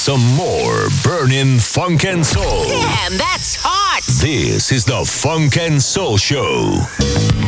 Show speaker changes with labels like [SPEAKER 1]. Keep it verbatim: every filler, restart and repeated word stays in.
[SPEAKER 1] some more burning funk and soul.
[SPEAKER 2] Damn, that's hot!
[SPEAKER 1] This is the Funk and Soul Show.